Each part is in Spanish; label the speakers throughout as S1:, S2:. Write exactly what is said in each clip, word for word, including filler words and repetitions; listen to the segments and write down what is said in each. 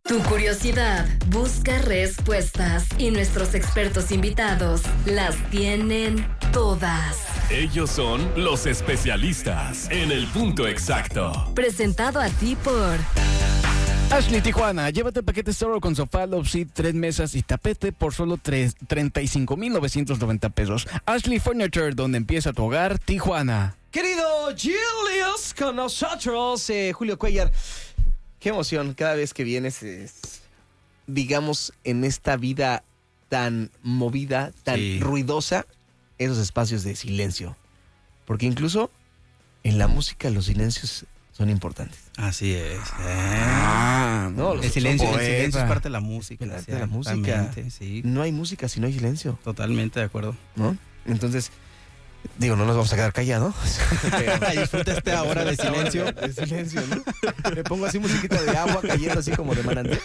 S1: Tu curiosidad busca respuestas y nuestros expertos invitados las tienen todas.
S2: Ellos son los especialistas en el punto exacto.
S1: Presentado a ti por
S3: Ashley Tijuana. Llévate el paquete Zorro con sofá, love seat, tres mesas y tapete por solo treinta y cinco mil novecientos noventa pesos. Ashley Furniture, donde empieza tu hogar, Tijuana.
S4: Querido Julius, con nosotros, eh, Julio Cuellar. Qué emoción cada vez que vienes, es, digamos, en esta vida tan movida, tan sí. ruidosa, esos espacios de silencio. Porque incluso en la música los silencios son importantes.
S5: Así es. Eh.
S4: Ah, no,
S5: el, silencio, el silencio es parte de la música.
S4: Parte de la música.
S5: Sí.
S4: No hay música si no hay silencio.
S5: Totalmente de acuerdo.
S4: ¿No? Entonces, digo, no nos vamos a quedar callados.
S5: Disfruta esta hora de silencio.
S4: De silencio, ¿no? Le pongo así musiquita de agua cayendo así como de manantial.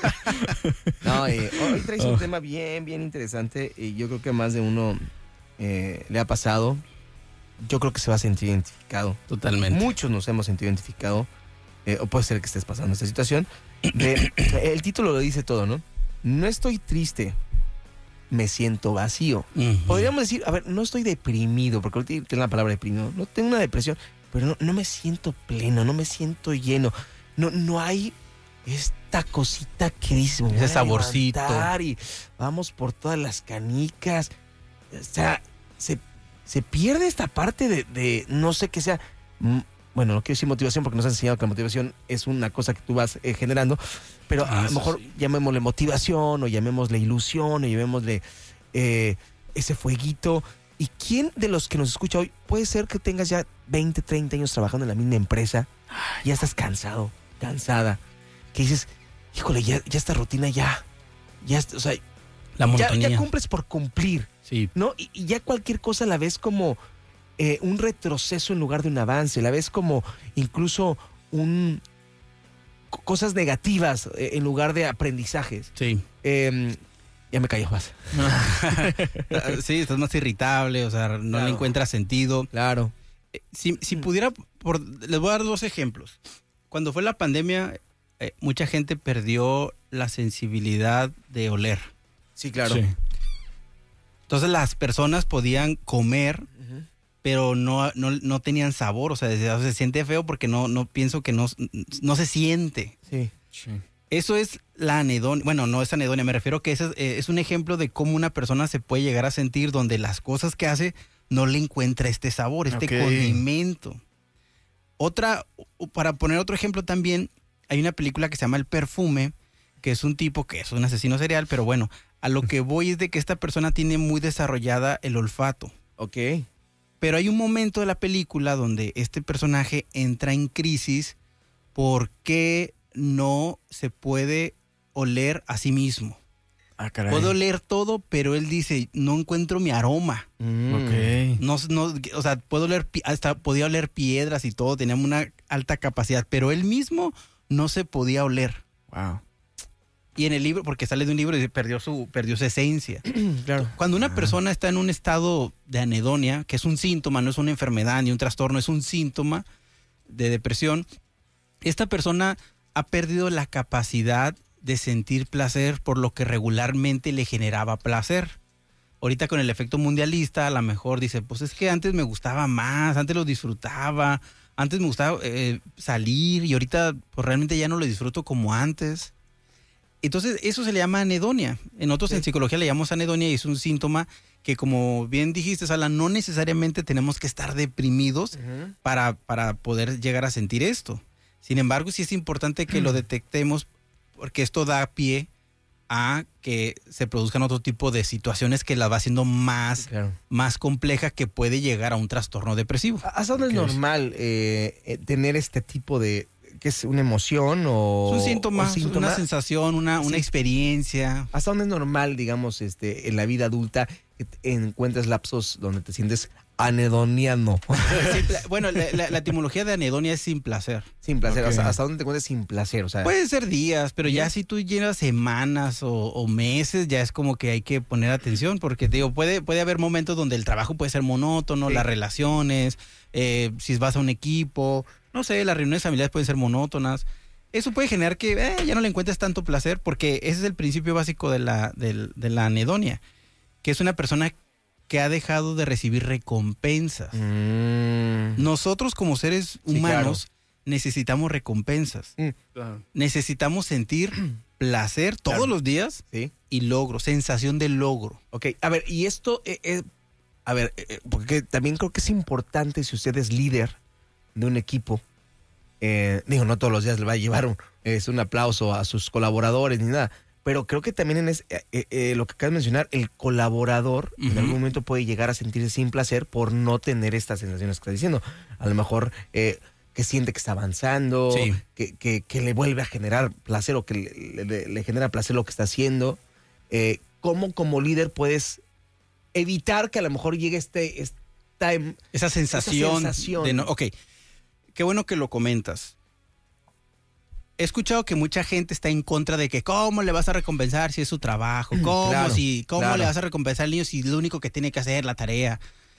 S4: No, eh, hoy traes un tema bien, bien interesante y yo creo que más de uno eh, le ha pasado. Yo creo que se va a sentir identificado.
S5: Totalmente.
S4: Muchos nos hemos sentido identificados. Eh, o puede ser que estés pasando esta situación. De, el título lo dice todo, ¿no? No estoy triste, me siento vacío. Uh-huh. Podríamos decir, a ver, no estoy deprimido, porque ahorita tiene la palabra deprimido. No tengo una depresión, pero no, no me siento pleno, no me siento lleno. No, no hay esta cosita que dice,
S5: ese saborcito.
S4: Y vamos por todas las canicas. O sea, se, se pierde esta parte de, de no sé qué sea. Bueno, no quiero decir motivación porque nos han enseñado que la motivación es una cosa que tú vas eh, generando, pero ah, a lo mejor sí. llamémosle motivación o llamémosle ilusión o llamémosle eh, ese fueguito. ¿Y quién de los que nos escucha hoy puede ser que tengas ya veinte, treinta años trabajando en la misma empresa? Ay, ya estás cansado, cansada, que dices, híjole, ya, ya esta rutina ya, ya, o sea,
S5: la monotonía.
S4: Ya, ya cumples por cumplir,
S5: sí.
S4: ¿no? Y, y ya cualquier cosa la ves como Eh, un retroceso en lugar de un avance, la ves como incluso un cosas negativas eh, en lugar de aprendizajes.
S5: Sí.
S4: Eh, ya me callo más.
S5: Sí, estás más irritable, o sea, no
S4: claro.
S5: le encuentras sentido.
S4: Claro.
S5: Eh, si, si pudiera, por, les voy a dar dos ejemplos. Cuando fue la pandemia, eh, mucha gente perdió la sensibilidad de oler.
S4: Sí, claro.
S5: Sí. Entonces las personas podían comer, uh-huh. pero no, no, no tenían sabor, o sea, se siente feo porque no, no pienso que no, no se siente.
S4: Sí. sí.
S5: Eso es la anedonia, bueno, no es anedonia, me refiero que ese es, eh, es un ejemplo de cómo una persona se puede llegar a sentir donde las cosas que hace no le encuentra este sabor, este okay. condimento. Otra, para poner otro ejemplo también, hay una película que se llama El Perfume, que es un tipo que es un asesino serial, pero bueno, a lo que voy es de que esta persona tiene muy desarrollada el olfato.
S4: Ok.
S5: Pero hay un momento de la película donde este personaje entra en crisis porque no se puede oler a sí mismo.
S3: Ah, caray.
S5: Puedo oler todo, pero él dice, no encuentro mi aroma.
S4: Mm.
S3: Okay.
S5: No, no, o sea, puedo oler, hasta podía oler piedras y todo, tenía una alta capacidad, pero él mismo no se podía oler.
S3: Wow.
S5: Y en el libro, porque sale de un libro y perdió su, perdió su esencia.
S4: Claro.
S5: Cuando una persona está en un estado de anedonia, que es un síntoma, no es una enfermedad ni un trastorno, es un síntoma de depresión, esta persona ha perdido la capacidad de sentir placer por lo que regularmente le generaba placer. Ahorita con el efecto mundialista, a lo mejor dice, pues es que antes me gustaba más, antes lo disfrutaba, antes me gustaba eh, salir y ahorita pues realmente ya no lo disfruto como antes. Entonces, eso se le llama anedonia. En Nosotros sí. en psicología le llamamos anedonia y es un síntoma que, como bien dijiste, Sala, no necesariamente tenemos que estar deprimidos uh-huh. para, para poder llegar a sentir esto. Sin embargo, sí es importante que uh-huh. lo detectemos porque esto da pie a que se produzcan otro tipo de situaciones que la va haciendo más, claro. más compleja, que puede llegar a un trastorno depresivo.
S4: ¿Hasta dónde es normal eh, tener este tipo de... ¿Qué es una emoción o...?
S5: Es un síntoma,
S4: o síntoma?
S5: una sensación, una, una sí. experiencia.
S4: ¿Hasta dónde es normal, digamos, este, en la vida adulta, que encuentres lapsos donde te sientes anedoniano?
S5: Sí, bueno, la, la, la etimología de anedonia es sin placer.
S4: Sin placer,
S5: okay.
S4: o sea, ¿hasta dónde te encuentras sin placer? O sea,
S5: puede ser días, pero ya si tú llevas semanas o, o meses, ya es como que hay que poner atención, porque digo, puede, puede haber momentos donde el trabajo puede ser monótono, sí. las relaciones, eh, si vas a un equipo... No sé, las reuniones familiares pueden ser monótonas. eso puede generar que eh, ya no le encuentres tanto placer, porque ese es el principio básico de la, de, de la anedonia, que es una persona que ha dejado de recibir recompensas.
S4: Mm.
S5: Nosotros como seres
S4: Sí,
S5: humanos necesitamos recompensas.
S4: Mm.
S3: Claro.
S5: Necesitamos sentir placer todos
S4: Claro.
S5: los días
S4: Sí.
S5: y logro, sensación de logro.
S4: Ok, a ver, y esto, eh, eh, a ver, eh, porque también creo que es importante si usted es líder de un equipo, eh, digo, no todos los días le va a llevar un, es un aplauso a sus colaboradores ni nada, pero creo que también en es, eh, eh, lo que acabas de mencionar, el colaborador en
S5: Ujú.
S4: algún momento puede llegar a sentirse sin placer por no tener estas sensaciones que está diciendo. A lo mejor eh, que siente que está avanzando,
S5: Sí.
S4: que, que, que le vuelve a generar placer o que le, le- le genera placer lo que está haciendo. Eh, ¿Cómo como líder puedes evitar que a lo mejor llegue este, esta em-
S5: Esa sensación,
S4: sensación.
S5: de no. Ok, qué bueno que lo comentas. He escuchado que mucha gente está en contra de que cómo le vas a recompensar si es su trabajo, cómo,
S4: claro,
S5: si, cómo
S4: claro.
S5: le vas a recompensar al niño si lo único que tiene que hacer es la tarea.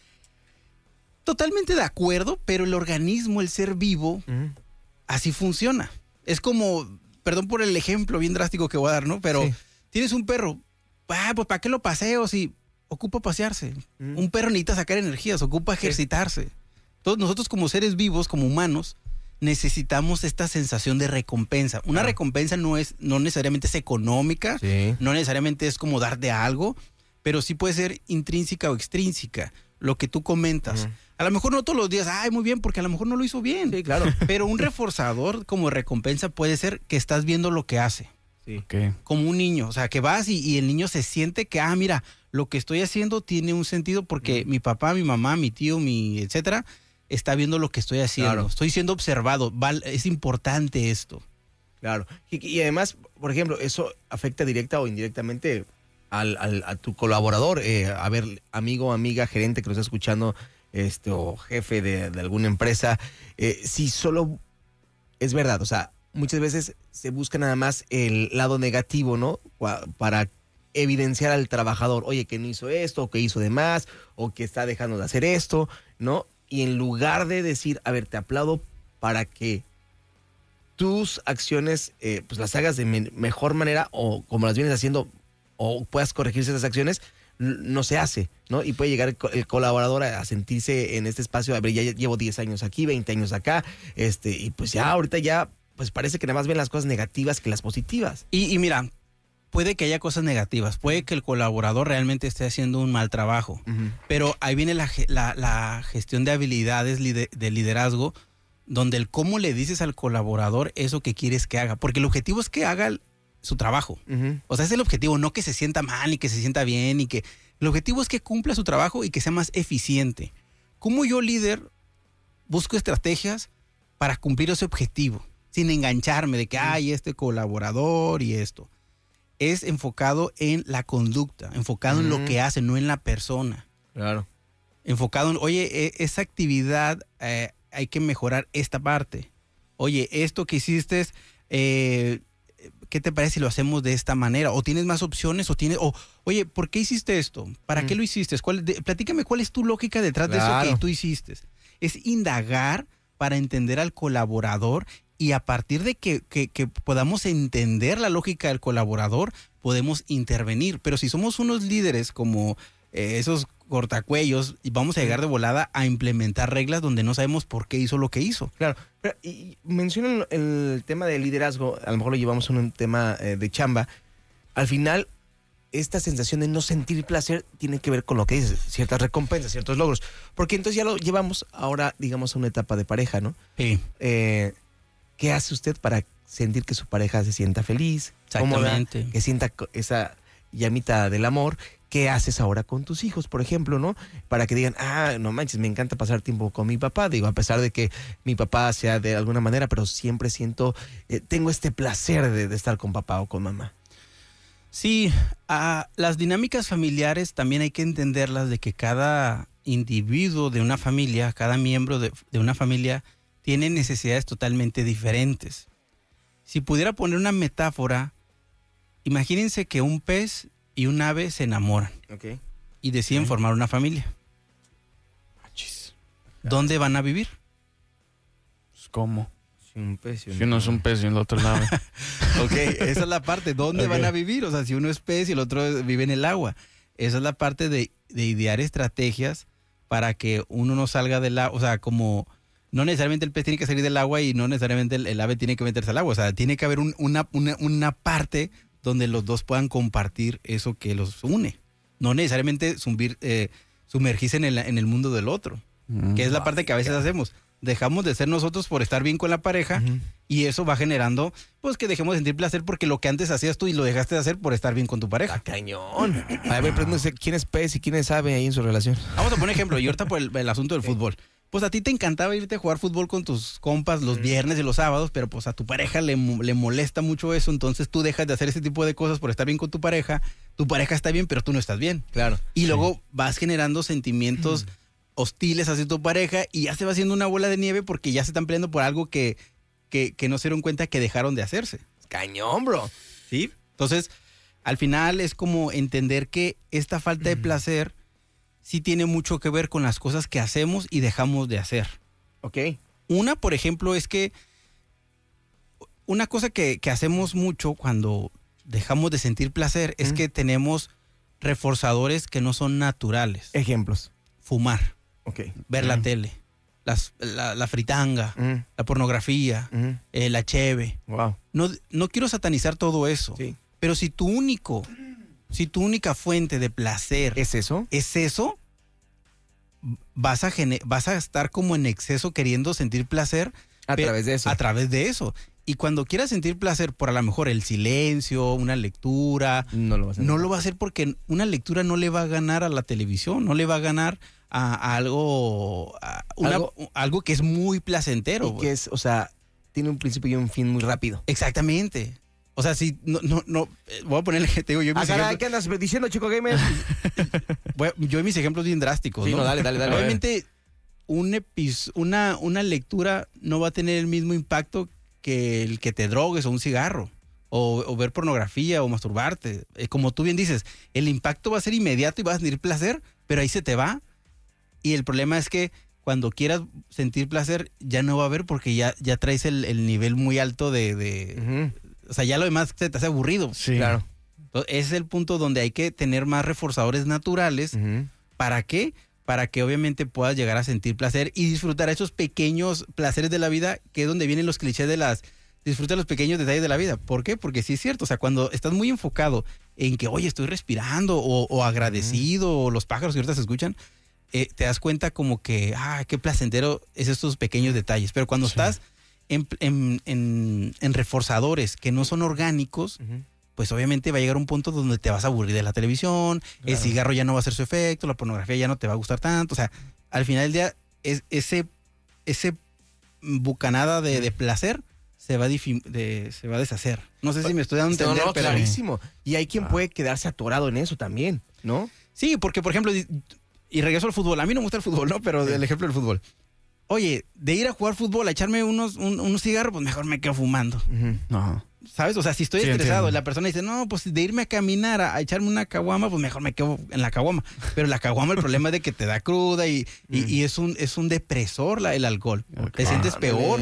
S5: Totalmente de acuerdo, pero el organismo, el ser vivo,
S4: Ujú.
S5: así funciona. Es como, perdón por el ejemplo bien drástico que voy a dar, ¿no? Pero
S4: Sí.
S5: tienes un perro, ah, pues ¿para qué lo paseo si ocupa pasearse?
S4: Mm.
S5: Un perro necesita sacar energías, ocupa ejercitarse. Todos nosotros como seres vivos, como humanos, necesitamos esta sensación de recompensa. Una
S4: Claro.
S5: recompensa no es, no necesariamente es económica,
S4: Sí.
S5: no necesariamente es como darte algo, pero sí puede ser intrínseca o extrínseca, lo que tú comentas.
S4: Ujú.
S5: A lo mejor no todos los días, ay, muy bien, porque a lo mejor no lo hizo bien.
S4: Sí, claro.
S5: Pero un reforzador como recompensa puede ser que estás viendo lo que hace,
S4: Sí.
S3: Ok.
S5: como un niño. O sea, que vas y, y el niño se siente que, ah, mira, lo que estoy haciendo tiene un sentido porque mi papá, mi mamá, mi tío, mi etcétera, está viendo lo que estoy haciendo.
S4: Claro.
S5: Estoy siendo observado. Val- es importante esto.
S4: Claro. Y, y además, por ejemplo, eso afecta directa o indirectamente al, al- a tu colaborador. Eh, a ver, amigo, amiga, gerente que nos está escuchando, este, o jefe de, de alguna empresa, eh, si solo es verdad, o sea, muchas veces se busca nada más el lado negativo, ¿no? Gua- Para evidenciar al trabajador, oye, que no hizo esto, o que hizo de más, o que está dejando de hacer esto, ¿no? Y en lugar de decir, a ver, te aplaudo para que tus acciones eh, pues las hagas de me- mejor manera o como las vienes haciendo o puedas corregir esas acciones, n- no se hace, ¿no? Y puede llegar el, co- el colaborador a, a sentirse en este espacio, a ver, ya llevo diez años aquí, veinte años acá, este, y pues ya ahorita ya, pues parece que nada más ven las cosas negativas que las positivas.
S5: Y, y mira, puede que haya cosas negativas, puede que el colaborador realmente esté haciendo un mal trabajo, pero ahí viene la, ge- la- la gestión de habilidades lide- de liderazgo, donde el cómo le dices al colaborador eso que quieres que haga, porque el objetivo es que haga el- su trabajo.
S4: Ujú.
S5: O sea, es el objetivo, no que se sienta mal y que se sienta bien y que... El objetivo es que cumpla su trabajo y que sea más eficiente. ¿Cómo yo, líder, busco estrategias para cumplir ese objetivo? Sin engancharme de que hay este colaborador y esto. Es enfocado en la conducta, enfocado en lo
S4: Mm.
S5: que hace, no en la persona.
S4: Claro.
S5: Enfocado en, oye, e- esa actividad eh, hay que mejorar esta parte. Oye, esto que hiciste, eh, ¿qué te parece si lo hacemos de esta manera? ¿O tienes más opciones? ¿O tienes, o, oye, ¿por qué hiciste esto? ¿Para
S4: Mm.
S5: qué lo hiciste? ¿Cuál, de- platícame cuál es tu lógica detrás de eso
S4: Claro.
S5: que tú hiciste. Es indagar para entender al colaborador y a partir de que, que- que podamos entender la lógica del colaborador, podemos intervenir. Pero si somos unos líderes como eh, esos cortacuellos, vamos a llegar de volada a implementar reglas donde no sabemos por qué hizo lo que hizo.
S4: Claro, pero y, y mencionan el tema del liderazgo, a lo mejor lo llevamos a un tema eh, de chamba. Al final, esta sensación de no sentir placer tiene que ver con lo que dices, ciertas recompensas, ciertos logros. Porque entonces ya lo llevamos ahora, digamos, a una etapa de pareja, ¿no?
S5: Sí,
S4: Eh, ¿Qué hace usted para sentir que su pareja se sienta feliz, cómoda,
S5: exactamente.
S4: que sienta co- esa llamita del amor? ¿Qué haces ahora con tus hijos, por ejemplo, no? Para que digan, ah, no manches, me encanta pasar tiempo con mi papá. Digo, a pesar de que mi papá sea de alguna manera, pero siempre siento, eh, tengo este placer de, de estar con papá o con mamá.
S5: Sí, ah, las dinámicas familiares también hay que entenderlas de que cada individuo de una familia, cada miembro de, de una familia tiene necesidades totalmente diferentes. Si pudiera poner una metáfora, imagínense que un pez y un ave se enamoran
S4: Ok.
S5: y deciden
S4: Ok.
S5: formar una familia. ¿Dónde van a vivir?
S3: Pues, ¿cómo?
S4: Un pez.
S3: Si uno es un pez y el otro lado.
S5: Ok, esa es la parte. ¿Dónde
S3: Okay.
S5: van a vivir? O sea, si uno es pez y el otro vive en el agua. Esa es la parte de, de idear estrategias para que uno no salga del agua. O sea, como no necesariamente el pez tiene que salir del agua y no necesariamente el, el ave tiene que meterse al agua. O sea, tiene que haber un- una, una, una parte donde los dos puedan compartir eso que los une. No necesariamente zumbir, eh, sumergirse en el, en el mundo del otro. Que es la parte que a veces hacemos. Dejamos de ser nosotros por estar bien con la pareja
S4: Ujú.
S5: y eso va generando pues que dejemos de sentir placer porque lo que antes hacías tú y lo dejaste de hacer por estar bien con tu
S4: Está
S5: pareja.
S4: cañón. A ver, pregúntense quién es pez y quién es ave ahí en su relación.
S5: Vamos a poner ejemplo, y ahorita por el, el asunto del fútbol. Pues a ti te encantaba irte a jugar fútbol con tus compas los viernes y los sábados, pero pues a tu pareja le, mo- le molesta mucho eso, entonces tú dejas de hacer ese tipo de cosas por estar bien con tu pareja, tu pareja está bien, pero tú no estás bien.
S4: Claro.
S5: Y luego vas generando sentimientos hostiles hacia tu pareja y ya se va haciendo una bola de nieve porque ya se están peleando por algo que, que, que no se dieron cuenta que dejaron de hacerse.
S4: Cañón, bro.
S5: ¿Sí? Entonces, al final es como entender que esta falta de placer sí tiene mucho que ver con las cosas que hacemos y dejamos de hacer.
S4: Ok.
S5: Una, por ejemplo, es que una cosa que, que hacemos mucho cuando dejamos de sentir placer es
S4: Mm.
S5: que tenemos reforzadores que no son naturales.
S4: Ejemplos.
S5: Fumar,
S4: Ok.
S5: ver la
S3: Mm.
S5: tele, las- la, la fritanga,
S4: Mm,
S5: la pornografía,
S4: mm.
S5: eh, la cheve.
S4: Wow.
S5: No, no quiero satanizar todo eso,
S4: Sí.
S5: pero si tu único, si tu única fuente de placer
S4: ¿Es eso?
S5: es eso, vas a, gene- vas a estar como en exceso queriendo sentir placer
S4: A
S5: pe-
S4: través de eso.
S5: a través de eso. Y cuando quieras sentir placer por a lo mejor el silencio, una lectura,
S4: No lo vas a
S5: no lo va a hacer porque una lectura no le va a ganar a la televisión, no le va a ganar a, a algo, a una-
S4: Algo-
S5: algo que es muy placentero.
S4: Y que es, o sea, tiene un principio y un fin muy rápido.
S5: Exactamente. O sea, si no, no, no, eh, voy a ponerle, te digo, yo mis,
S4: Ah, caray,
S5: ejemplos,
S4: ¿qué andas diciendo, chico gamer?
S5: voy a- yo mis ejemplos bien drásticos,
S4: Sí,
S5: ¿no?
S4: no, dale, dale, dale.
S5: Obviamente, un epis- una, una lectura no va a tener el mismo impacto que el que te drogues o un cigarro, o, o ver pornografía o masturbarte. Eh, como tú bien dices, el impacto va a ser inmediato y vas a sentir placer, pero ahí se te va. Y el problema es que cuando quieras sentir placer, ya no va a haber porque ya, ya traes el, el nivel muy alto de, de-
S4: Ujú,
S5: O sea, ya lo demás se te hace aburrido.
S3: Sí.
S4: Claro.
S5: Entonces, ese es el punto donde hay que tener más reforzadores naturales.
S4: Ujú.
S5: ¿Para qué? Para que obviamente puedas llegar a sentir placer y disfrutar esos pequeños placeres de la vida, que es donde vienen los clichés de las... Disfruta los pequeños detalles de la vida. ¿Por qué? Porque sí es cierto. O sea, cuando estás muy enfocado en que, oye, estoy respirando o, o agradecido, o los pájaros que ahorita se escuchan, eh, te das cuenta como que, ah, qué placentero es estos pequeños detalles. Pero cuando
S3: Sí.
S5: estás en, en- en- en reforzadores que no son orgánicos,
S4: Ujú.
S5: pues obviamente va a llegar un punto donde te vas a aburir de la televisión, el
S4: Claro.
S5: cigarro ya no va a hacer su efecto, la pornografía ya no te va a gustar tanto. O sea, al final del día, es, ese, ese bucanada de, de placer se va, a difi- de- se va a deshacer. No sé si me estoy dando a
S4: No,
S5: entender,
S4: no,
S5: pero...
S4: clarísimo. Y hay quien puede quedarse atorado en eso también, ¿no?
S5: Sí, porque por ejemplo, di- y regreso al fútbol. A mí no me gusta el fútbol, ¿no? Pero el ejemplo del fútbol. Oye, de ir a jugar fútbol, a echarme unos, un- unos cigarros, pues mejor me quedo fumando.
S4: Ujú.
S3: No.
S5: ¿Sabes? O sea, si estoy
S3: Sí,
S5: estresado
S3: entiendo.
S5: y la persona dice, no, pues de irme a caminar, a, a echarme una caguama, pues mejor me quedo en la caguama. Pero la caguama, el problema es de que te da cruda y, y, y es, un, es un depresor la, el alcohol. Te
S3: Ok.
S5: sientes
S4: Ándale.
S5: peor.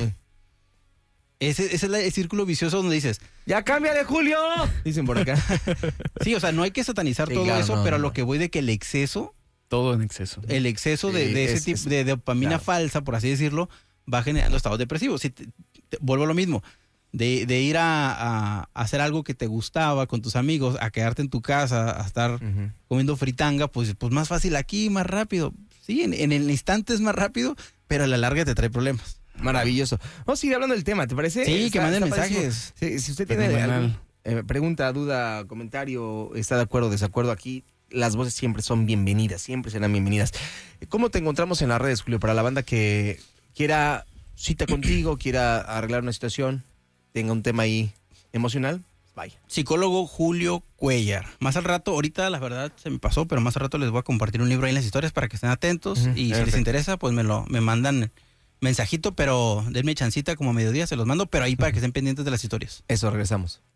S5: Ese, ese es la- el círculo vicioso donde dices,
S4: ¡Ya cámbiale, Julio! Dicen por acá.
S5: sí, o sea, no hay que satanizar
S4: Sí,
S5: todo
S4: claro,
S5: eso,
S4: no,
S5: pero
S4: no.
S5: lo que voy de que el exceso,
S3: Todo en exceso.
S5: el exceso de,
S4: Sí,
S5: de ese
S4: es-
S5: tipo
S4: es-
S5: de dopamina
S4: claro.
S5: falsa, por así decirlo, va generando estados depresivos. Si te- te- vuelvo a lo mismo. De, de ir a, a- a hacer algo que te gustaba con tus amigos, a quedarte en tu casa, a estar
S4: Ujú.
S5: comiendo fritanga, pues, pues más fácil aquí, más rápido. Sí, en, en el instante es más rápido, pero a la larga te trae problemas.
S4: Maravilloso. Vamos a seguir hablando del tema, ¿te parece?
S5: Sí,
S4: Está-
S5: que manden
S4: está padrísimo.
S5: mensajes.
S4: Sí, si usted tiene
S3: Fenomenal.
S4: alguna eh, pregunta, duda, comentario, está de acuerdo o desacuerdo aquí, las voces siempre son bienvenidas, siempre serán bienvenidas. ¿Cómo te encontramos en las redes, Julio, para la banda que quiera cita contigo, quiera arreglar una situación, tenga un tema ahí emocional? Vaya.
S5: Psicólogo Julio Cuellar. Más al rato, ahorita la verdad se me pasó, pero más al rato les voy a compartir un libro ahí en las historias para que estén atentos.
S4: Ujú,
S5: y si les
S4: perfecto.
S5: interesa, pues me lo me mandan mensajito, pero denme chancita como a mediodía, se los mando, pero ahí para que estén pendientes de las historias.
S4: Eso, regresamos.